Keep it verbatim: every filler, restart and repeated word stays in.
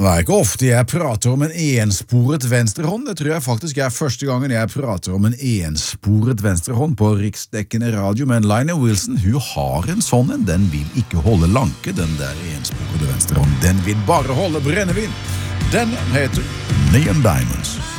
Det er ikke ofte jeg prater om en ensporet venstrehånd. Det tror jeg faktisk er første gangen jeg prater om en ensporet venstrehånd på riksdekkende radio, men Lionel Wilson, hun har en sånn en. Den vil ikke holde lanke, den der ensporede venstrehånd. Den vil bare holde brennevin. Den heter Neon Diamonds.